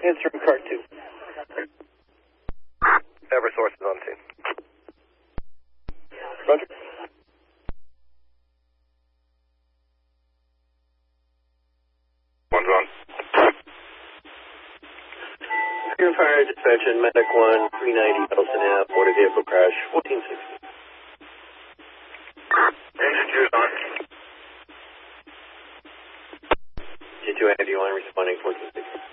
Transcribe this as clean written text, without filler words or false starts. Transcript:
Answering car 2. Eversource is on scene. Roger. One's on. Here Fire Dispatch and Medic 1, 390 Elson Ave, motor vehicle crash, 1460. Engine 2's on. G2 Andy 1 responding 1460.